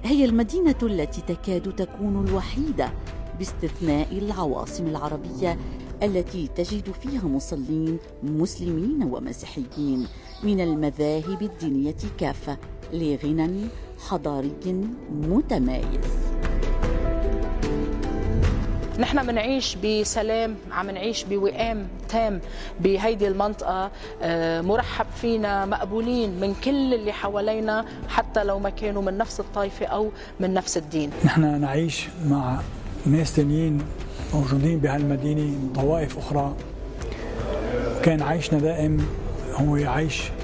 هي المدينة التي تكاد تكون الوحيدة باستثناء العواصم العربية التي تجد فيها مصلين مسلمين ومسيحيين من المذاهب الدينية كافة لغنى حضاري متمايز. نحن منعيش بسلام، عم نعيش بوئام تام بهيدي المنطقة، مرحب فينا، مقبولين من كل اللي حوالينا حتى لو ما كانوا من نفس الطائفة أو من نفس الدين. نحن نعيش مع ناس تانيين موجودين بهالمدينة من طوائف أخرى، كان عيشنا دائم هو عيش